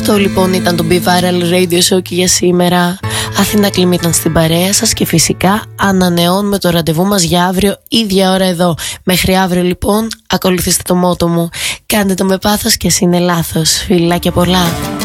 Αυτό λοιπόν ήταν το Be Viral Radio Show και για σήμερα. Αθήνα Κλίμη ήταν στην παρέα σας και φυσικά ανανεώνουμε το ραντεβού μας για αύριο ίδια ώρα εδώ. Μέχρι αύριο λοιπόν ακολουθήστε το μότο μου. Κάντε το με πάθος και ας είναι λάθος. Φιλάκια πολλά.